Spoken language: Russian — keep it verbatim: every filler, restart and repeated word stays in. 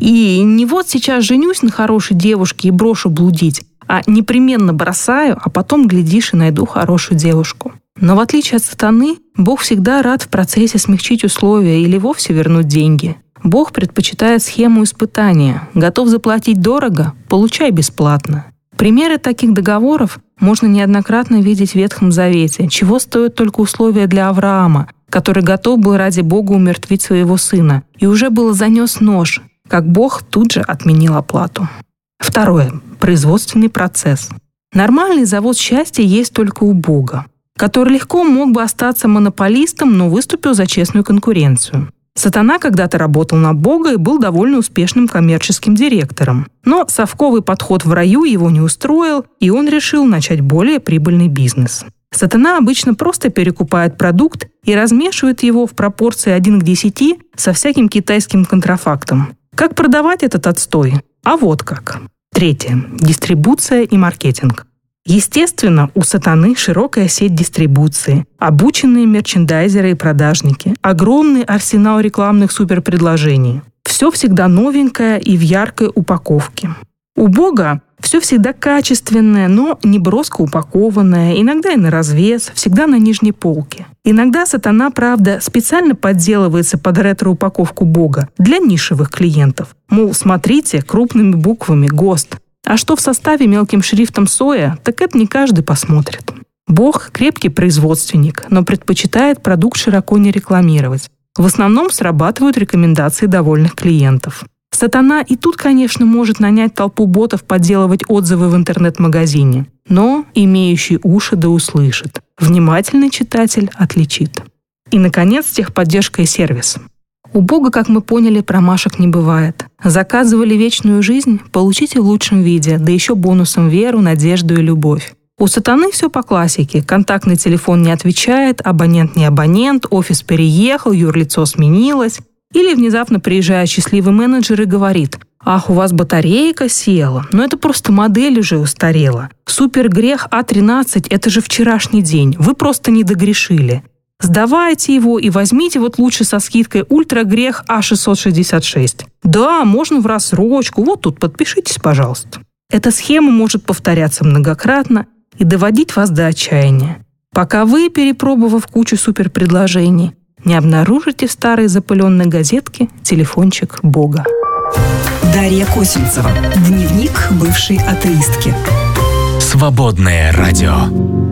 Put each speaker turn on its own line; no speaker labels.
И не вот сейчас женюсь на хорошей девушке и брошу блудить, а непременно бросаю, а потом, глядишь, и найду хорошую девушку. Но в отличие от сатаны, Бог всегда рад в процессе смягчить условия или вовсе вернуть деньги. Бог предпочитает схему испытания. Готов заплатить дорого – получай бесплатно. Примеры таких договоров можно неоднократно видеть в Ветхом Завете, чего стоят только условия для Авраама, который готов был ради Бога умертвить своего сына, и уже было занес нож, как Бог тут же отменил оплату. Второе. Производственный процесс. Нормальный завод счастья есть только у Бога, который легко мог бы остаться монополистом, но выступил за честную конкуренцию. Сатана когда-то работал на Бога и был довольно успешным коммерческим директором. Но совковый подход в раю его не устроил, и он решил начать более прибыльный бизнес. Сатана обычно просто перекупает продукт и размешивает его в пропорции один к десяти со всяким китайским контрафактом. Как продавать этот отстой? А вот как. Третье. Дистрибуция и маркетинг. Естественно, у сатаны широкая сеть дистрибуции, обученные мерчендайзеры и продажники, огромный арсенал рекламных суперпредложений. Все всегда новенькое и в яркой упаковке. У Бога все всегда качественное, но не броско упакованное, иногда и наразвес, всегда на нижней полке. Иногда сатана, правда, специально подделывается под ретро-упаковку Бога для нишевых клиентов. Мол, смотрите, крупными буквами ГОСТ. А что в составе мелким шрифтом соя, так это не каждый посмотрит. Бог – крепкий производственник, но предпочитает продукт широко не рекламировать. В основном срабатывают рекомендации довольных клиентов. Сатана и тут, конечно, может нанять толпу ботов подделывать отзывы в интернет-магазине. Но имеющий уши да услышит. Внимательный читатель отличит. И, наконец, техподдержка и сервис. У Бога, как мы поняли, промашек не бывает. Заказывали вечную жизнь – получите в лучшем виде, да еще бонусом веру, надежду и любовь. У сатаны все по классике. Контактный телефон не отвечает, абонент не абонент, офис переехал, юрлицо сменилось. Или внезапно приезжает счастливый менеджер и говорит: «Ах, у вас батарейка села, но это просто модель уже устарела. Супергрех А тринадцать – это же вчерашний день, вы просто не догрешили. Сдавайте его и возьмите вот лучше со скидкой ультрагрех А шестьсот шестьдесят шесть. Да, можно в рассрочку, вот тут подпишитесь, пожалуйста». Эта схема может повторяться многократно и доводить вас до отчаяния, пока вы, перепробовав кучу суперпредложений, не обнаружите в старой запыленной газетке телефончик Бога.
Дарья Косинцева. Дневник бывшей атеистки.
Свободное радио.